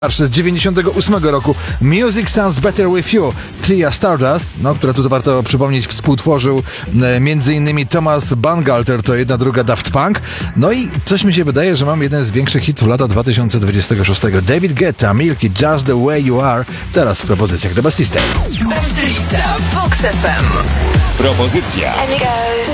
z 98 roku Music Sounds Better With You, Tria Stardust, która tu warto przypomnieć współtworzył m.in. Thomas Bangalter, to jedna druga Daft Punk. No i coś mi się wydaje, że mam jeden z większych hitów lata 2026. David Guetta, Milky, Just The Way You Are, teraz w propozycjach The Best Lista. Best Lista Vox FM. Propozycja.